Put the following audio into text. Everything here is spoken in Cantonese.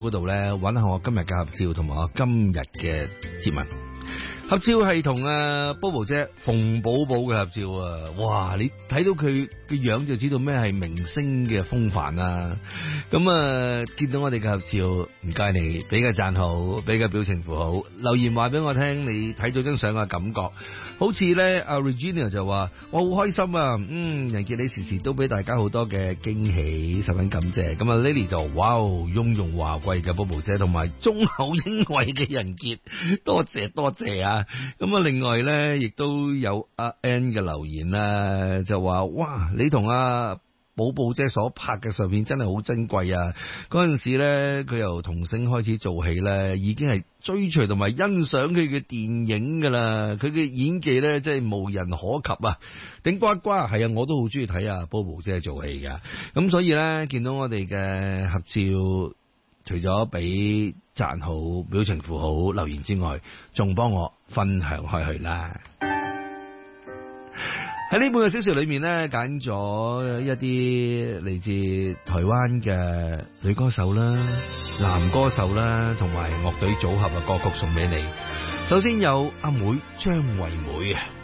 嗰度咧揾下我今日嘅合照同埋我今日嘅節目。合照係同Bobo 姐馮寶寶嘅合照啊！哇，你睇到佢嘅樣就知道咩係明星嘅風範啊！咁見到我哋嘅合照，唔該你俾個讚好，俾個表情符號，留言話俾我聽你睇到張相嘅感覺。好似咧阿 Regina 就話我好開心啊！人傑你時時都俾大家好多嘅驚喜，十分感謝。咁啊 Lily 就哇雍容華貴嘅 Bobo 姐同埋忠厚英偉嘅人傑，多謝多謝啊！咁啊，另外咧，亦都有阿 N 嘅留言啦，就話哇，你同阿寶寶姐所拍嘅相片真係好珍貴啊！嗰陣時咧，佢由童星開始做起咧，已經係追隨同埋欣賞佢嘅電影噶啦，佢嘅演技咧真係無人可及啊！頂呱呱係啊，我都好中意睇阿寶寶姐做戲噶，咁所以咧見到我哋嘅合照，除咗俾讚好、表情符號、留言之外，仲幫我分享開去啦。喺呢半個小時裏面呢，揀咗一啲嚟自台灣嘅女歌手啦、男歌手啦，同埋樂隊組合嘅歌曲送俾你。首先有阿妹張惠妹啊。